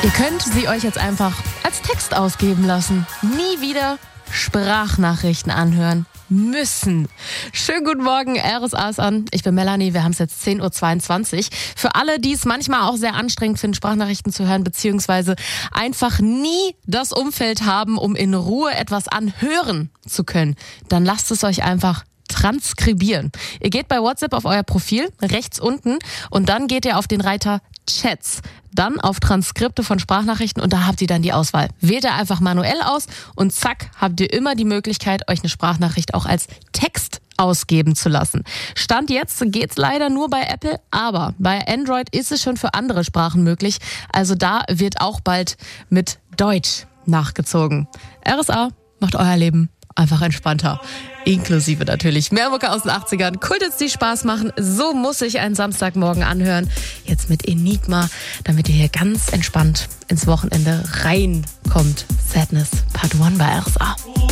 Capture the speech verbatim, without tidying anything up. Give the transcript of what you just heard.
Ihr könnt sie euch jetzt einfach als Text ausgeben lassen. Nie wieder Sprachnachrichten anhören müssen. Schönen guten Morgen, R S A ist an. Ich bin Melanie, wir haben es jetzt zehn Uhr zweiundzwanzig. Für alle, die es manchmal auch sehr anstrengend finden, Sprachnachrichten zu hören, beziehungsweise einfach nie das Umfeld haben, um in Ruhe etwas anhören zu können, dann lasst es euch einfach transkribieren. Ihr geht bei WhatsApp auf euer Profil, rechts unten, und dann geht ihr auf den Reiter Chats, dann auf Transkripte von Sprachnachrichten und da habt ihr dann die Auswahl. Wählt ihr einfach manuell aus und zack, habt ihr immer die Möglichkeit, euch eine Sprachnachricht auch als Text ausgeben zu lassen. Stand jetzt geht's leider nur bei Apple, aber bei Android ist es schon für andere Sprachen möglich. Also da wird auch bald mit Deutsch nachgezogen. R S A macht euer Leben einfach entspannter. Inklusive natürlich mehr Mucke aus den achtzigern. Kulthits, die Spaß machen. So muss ich einen Samstagmorgen anhören. Jetzt mit Enigma, damit ihr hier ganz entspannt ins Wochenende reinkommt. Sadness Part eins bei R S A.